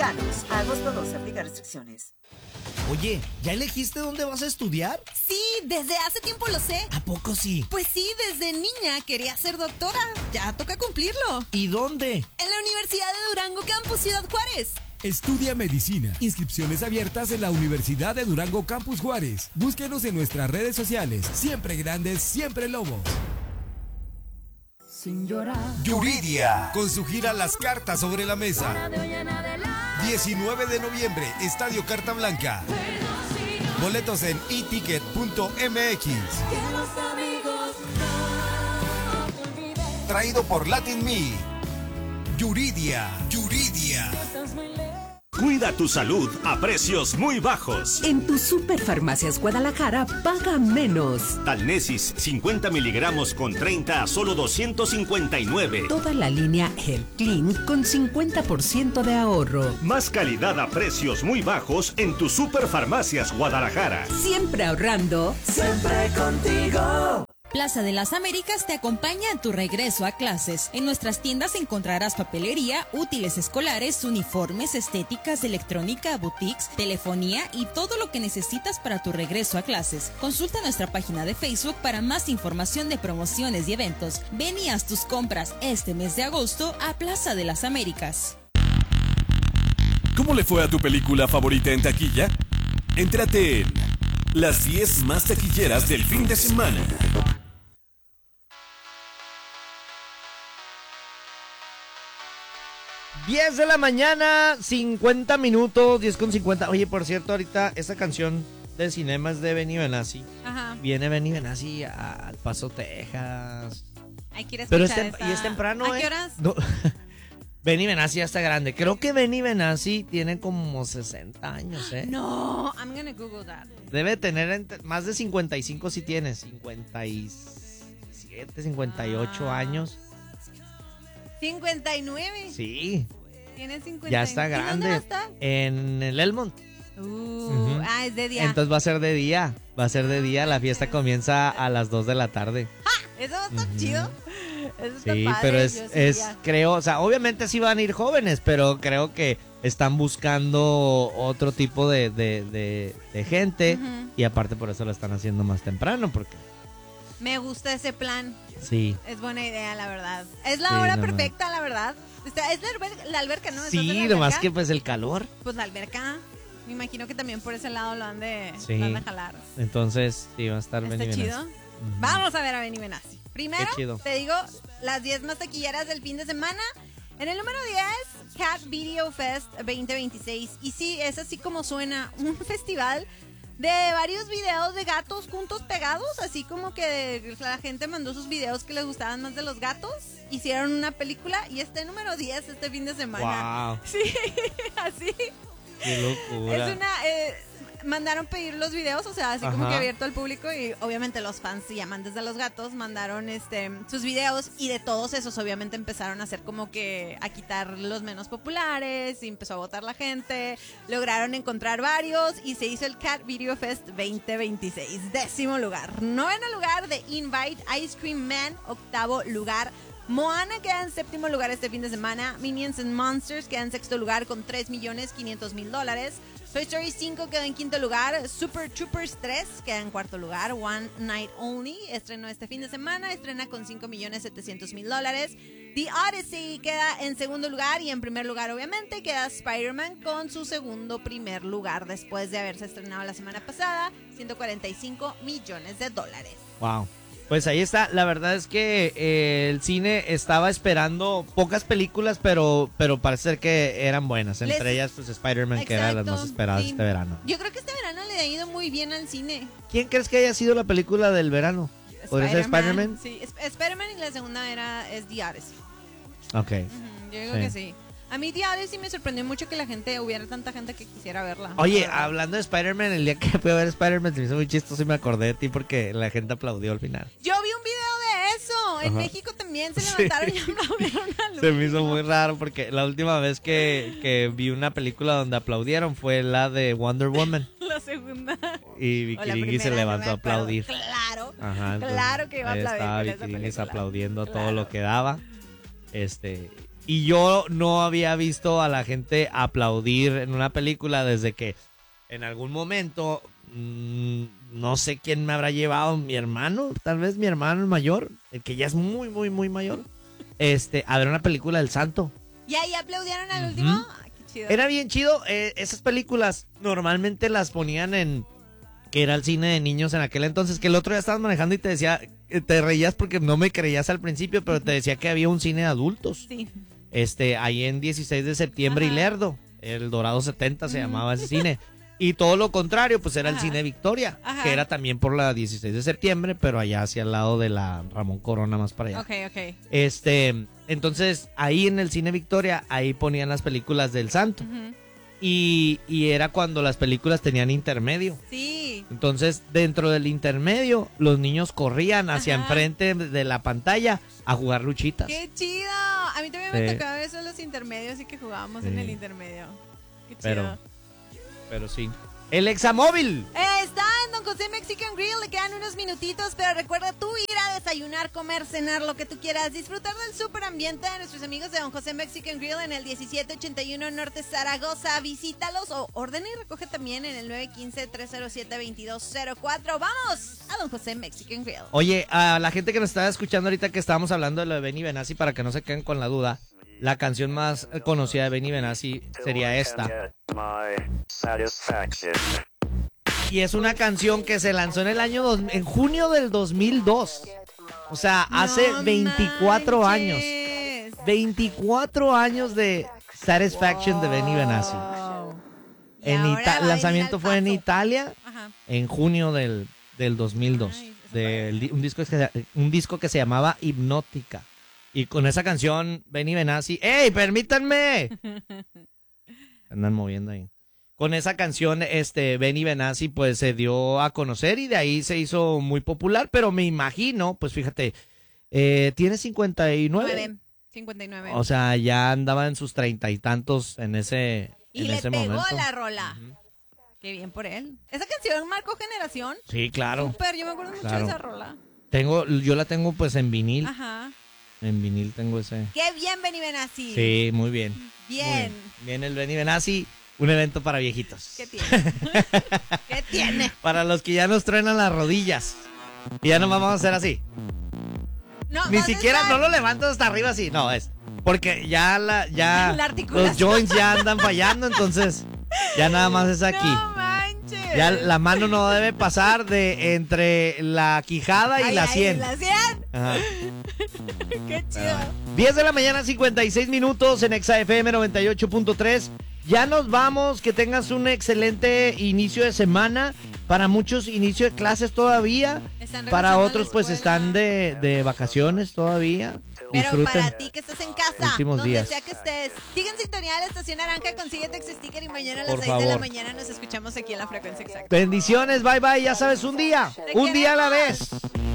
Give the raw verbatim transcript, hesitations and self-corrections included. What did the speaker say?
Mexicanos. Agosto doce, aplica restricciones. Oye, ¿ya elegiste dónde vas a estudiar? Sí, desde hace tiempo lo sé. ¿A poco sí? Pues sí, desde niña quería ser doctora. Ya toca cumplirlo. ¿Y dónde? En la Universidad de Durango, Campus Ciudad Juárez. Estudia medicina. Inscripciones abiertas en la Universidad de Durango Campus Juárez. Búsquenos en nuestras redes sociales. Siempre grandes, siempre lobos. Sin llorar. Yuridia, con su gira Las Cartas sobre la Mesa. diecinueve de noviembre, Estadio Carta Blanca. Boletos en e ticket punto m x. Traído por Latin Me. Yuridia, Yuridia. Cuida tu salud a precios muy bajos. En tu Superfarmacias Guadalajara paga menos. Talnesis cincuenta miligramos con treinta a solo doscientos cincuenta y nueve. Toda la línea Health Clean con cincuenta por ciento de ahorro. Más calidad a precios muy bajos en tu Superfarmacias Guadalajara. Siempre ahorrando. Siempre contigo. Plaza de las Américas te acompaña en tu regreso a clases. En nuestras tiendas encontrarás papelería, útiles escolares, uniformes, estéticas, electrónica, boutiques, telefonía y todo lo que necesitas para tu regreso a clases. Consulta nuestra página de Facebook para más información de promociones y eventos. Ven y haz tus compras este mes de agosto a Plaza de las Américas. ¿Cómo le fue a tu película favorita en taquilla? Entrate en las diez más taquilleras del fin de semana. diez de la mañana, cincuenta minutos, diez con cincuenta. Oye, por cierto, ahorita esta canción de cinema es de Benny Benassi. Ajá. Viene Benny Benassi a- al Paso, Texas. Hay que ir a Pero escuchar es tem- esa- y es temprano, ¿A ¿eh? qué horas? No. Benny Benassi ya está grande. Creo que Benny Benassi tiene como sesenta años, ¿eh? No, I'm gonna Google that. Debe tener entre- más de cincuenta y cinco si tiene. cincuenta y siete, cincuenta y ocho Ah. años. cincuenta y nueve. Sí, Tiene cincuenta. ya está ¿Y dónde grande. va a estar? En el Elmont. Uh, Ujú. Ah, es de día. Entonces va a ser de día. Va a ser de día. La fiesta comienza a las dos de la tarde. Eso va a estar chido. Eso está Sí, padre, pero es, yo sí es iría. creo, o sea, obviamente sí van a ir jóvenes, pero creo que están buscando otro tipo de, de, de, de gente. Ujú. Y aparte por eso lo están haciendo más temprano, porque Me gusta ese plan. sí. Es buena idea, la verdad. Es la Sí, hora no, no. perfecta, la verdad. Está- es la, alber- la alberca, ¿no? ¿Estás en Sí, la nomás alberca? que pues el calor. Pues la alberca. Me imagino que también por ese lado lo han de, Sí. lo han de jalar. Entonces, sí, va a estar Está Benny chido. Benassi. Vamos a ver a Benny Benassi. Primero, Qué chido. te digo, las diez más taquilleras del fin de semana. En el número diez, Cat Video Fest veinte veintiséis. Y sí, es así como suena, un festival de varios videos de gatos juntos pegados, así como que la gente mandó sus videos que les gustaban más de los gatos, hicieron una película y está en número diez este fin de semana. Wow, Sí, así. qué locura. Es una... eh, mandaron pedir los videos, o sea, así como Ajá. que abierto al público y obviamente los fans y amantes de los gatos mandaron este sus videos y de todos esos obviamente empezaron a hacer como que a quitar los menos populares y empezó a votar la gente, lograron encontrar varios y se hizo el Cat Video Fest veinte veintiséis, décimo lugar. Noveno lugar de Invite, Ice Cream Man, octavo lugar. Moana queda en séptimo lugar este fin de semana. Minions and Monsters queda en sexto lugar con tres millones quinientos mil dólares. Toy Story cinco quedó en quinto lugar. Super Troopers tres queda en cuarto lugar. One Night Only estrenó este fin de semana. Estrena con cinco millones setecientos mil dólares. The Odyssey queda en segundo lugar. Y en primer lugar, obviamente, queda Spider-Man con su segundo primer lugar después de haberse estrenado la semana pasada. ciento cuarenta y cinco millones de dólares. Wow. Pues ahí está, la verdad es que eh, el cine estaba esperando pocas películas, pero pero parece ser que eran buenas, entre Les- ellas pues Spider-Man, que era de las Exacto, más esperadas sí. este verano. Yo creo que este verano le ha ido muy bien al cine. ¿Quién crees que haya sido la película del verano? ¿Podría ser Spider-Man? Sí, Sp- Spider-Man y la segunda era es The Odyssey. Ok. Ujú, yo digo Sí. que sí. A mí The Odyssey me sorprendió mucho que la gente, hubiera tanta gente que quisiera verla. Oye, La verdad. hablando de Spider-Man, el día que fui a ver Spider-Man se me hizo muy chistoso y me acordé de ti porque la gente aplaudió al final. Yo vi un video de eso. En Ajá. México también se Sí. levantaron y aplaudieron a Se me hizo muy raro porque la última vez que, que vi una película donde aplaudieron fue la de Wonder Woman la segunda. y Vicky O la Ringis se primera, levantó no a me acuerdo. aplaudir. Claro. Ajá, entonces, Claro que iba a ahí aplaudir estaba con Vicky esa Ringis película. aplaudiendo todo Claro. lo que daba. Este, Y yo no había visto a la gente aplaudir en una película desde que en algún momento, mmm, no sé quién me habrá llevado, mi hermano, tal vez mi hermano el mayor, el que ya es muy, muy, muy mayor, este, a ver una película del Santo. ¿Y ahí aplaudieron al Ujú. último? Ay, qué chido. Era bien chido, eh, esas películas normalmente las ponían en, que era el cine de niños en aquel entonces, que el otro día estabas manejando y te decía, eh, te reías porque no me creías al principio, pero te decía que había un cine de adultos. Sí. Este, ahí en dieciséis de septiembre Ajá. y Lerdo, el Dorado setenta se llamaba ese cine. Y todo lo contrario, pues era el Ajá. cine Victoria, Ajá. que era también por la dieciséis de septiembre, pero allá hacia el lado de la Ramón Corona, más para allá. Ok, ok. Este, entonces, ahí en el cine Victoria, ahí ponían las películas del Santo. Ujú. Y, y era cuando las películas tenían intermedio. Sí. Entonces, dentro del intermedio, los niños corrían hacia Ajá. enfrente de la pantalla a jugar luchitas. ¡Qué chido! A mí también me Sí. tocaba eso en los intermedios y que jugábamos Sí. en el intermedio. ¡Qué chido! Pero, pero sí. El Examóvil. Eh, Está en Don José Mexican Grill, le quedan unos minutitos, pero recuerda tú ir a desayunar, comer, cenar, lo que tú quieras, disfrutar del super ambiente de nuestros amigos de Don José Mexican Grill en el diecisiete ochenta y uno Norte Zaragoza. Visítalos o ordena y recoge también en el nueve uno cinco, tres cero siete, veintidós cero cuatro. ¡Vamos a Don José Mexican Grill! Oye, a la gente que nos está escuchando ahorita que estábamos hablando de lo de Benny Benassi, para que no se queden con la duda, la canción más conocida de Benny Benassi sería esta. Y es una canción que se lanzó en el año dos, en junio del dos mil dos. O sea, hace ¡No veinticuatro años. manches! veinticuatro años de Satisfaction de Benny Benassi. Wow. Y En ahora Ita- va el a lanzamiento venir fue al en paso. Italia Ajá. en junio del, del dos mil dos. Ay, eso Del di- un, disco que, se- un disco que se llamaba Hipnótica. Y con esa canción, Benny Benassi. ¡Ey, permítanme! Andan moviendo ahí. Con esa canción, este, Benny Benassi, pues, se dio a conocer y de ahí se hizo muy popular, pero me imagino, pues, fíjate, eh, tiene cincuenta y nueve. Nueve, cincuenta y nueve. O sea, ya andaba en sus treinta y tantos en ese, y en le ese pegó momento. la rola. Qué bien por él. Esa canción marcó generación. Sí, claro. Súper, yo me acuerdo mucho Claro. de esa rola. Tengo, yo la tengo, pues, en vinil. Ajá. En vinil tengo ese. Qué bien, Benny Benassi. Sí, muy bien. Muy Bien. Bien el Benny Benassi, un evento para viejitos. ¿Qué tiene? ¿Qué tiene? Para los que ya nos truenan las rodillas. Y ya no vamos a hacer así. No, Ni vas a siquiera, estar- no lo levanto hasta arriba así. No, es porque ya la, ya La articulación. los joints ya andan fallando, entonces ya nada más es aquí. No manches. Ya la mano no debe pasar de entre la quijada y Ay, la ay, sien. La cien. Ajá. Qué chido. diez de la mañana, cincuenta y seis minutos en Exa F M noventa y ocho punto tres. Ya nos vamos, que tengas un excelente inicio de semana. Para muchos, inicio de clases todavía. Están Para regresando a otros, la pues escuela. están de, de vacaciones todavía. Pero Disfruten. para ti que estás en casa, Últimos donde días. sea que estés, sigue en sintonía de la Estación Naranja, consigue tu sticker y mañana a las Por seis de la favor. mañana nos escuchamos aquí en la frecuencia exacta. Bendiciones, bye bye. Ya sabes, un día, Te un día a la queremos. vez.